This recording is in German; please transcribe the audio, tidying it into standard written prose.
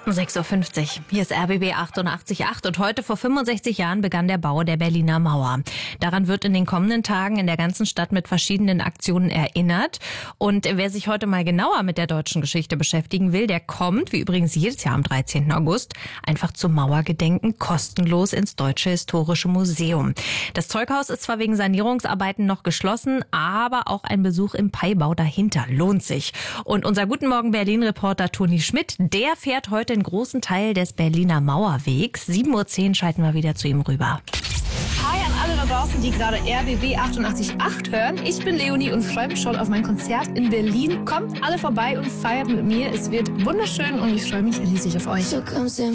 6:50 Uhr. Hier ist RBB 88.8 und heute vor 65 Jahren begann der Bau der Berliner Mauer. Daran wird in den kommenden Tagen in der ganzen Stadt mit verschiedenen Aktionen erinnert. Und wer sich heute mal genauer mit der deutschen Geschichte beschäftigen will, der kommt, wie übrigens jedes Jahr am 13. August, einfach zum Mauergedenken kostenlos ins Deutsche Historische Museum. Das Zeughaus ist zwar wegen Sanierungsarbeiten noch geschlossen, aber auch ein Besuch im Peibau dahinter lohnt sich. Und unser Guten Morgen Berlin-Reporter Toni Schmidt, der fährt heute einen großen Teil des Berliner Mauerwegs. 7:10 Uhr schalten wir wieder zu ihm rüber. Hi an alle da draußen, die gerade RBB 88.8 hören. Ich bin Leonie und freue mich schon auf mein Konzert in Berlin. Kommt alle vorbei und feiert mit mir. Es wird wunderschön und ich freue mich riesig auf euch.